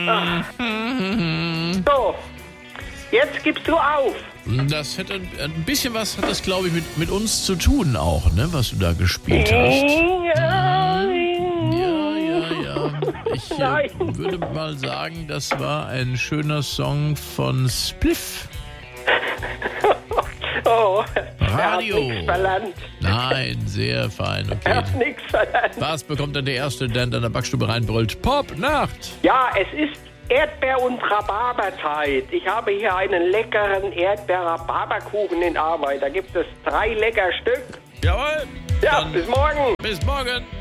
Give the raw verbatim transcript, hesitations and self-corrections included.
Ach. So, jetzt gibst du auf. Das hätte ein bisschen was, hat das glaube ich mit, mit uns zu tun auch, ne, was du da gespielt hast. Ja, Ja, ja, ja. Ich äh, Nein. würde mal sagen, das war ein schöner Song von Spliff. Oh, Radio. er hat nichts verlangt. Nein, sehr fein, Er okay. hat nichts verlangt. Was bekommt denn der Erste, der in deiner Backstube reinbrüllt? Pop-Nacht! Ja, es ist Erdbeer- und Rhabarberzeit. Ich habe hier einen leckeren Erdbeer-Rhabarberkuchen in Arbeit. Da gibt es drei lecker Stück. Jawohl! Ja, Dann bis morgen. bis morgen!